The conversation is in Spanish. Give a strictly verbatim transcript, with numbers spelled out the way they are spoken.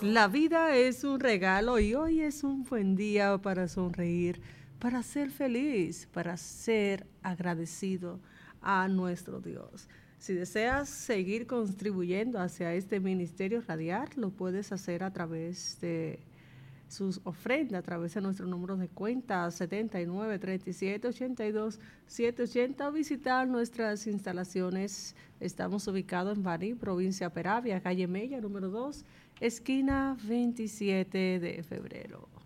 La vida es un regalo y hoy es un buen día para sonreír, para ser feliz, para ser agradecido a nuestro Dios. Si deseas seguir contribuyendo hacia este ministerio radial, lo puedes hacer a través de sus ofrendas, a través de nuestro número de cuenta setenta y nueve, treinta y siete, ochenta y dos, setecientos ochenta o visitar nuestras instalaciones. Estamos ubicados en Baní, provincia Peravia, calle Mella, número dos, esquina veintisiete de febrero.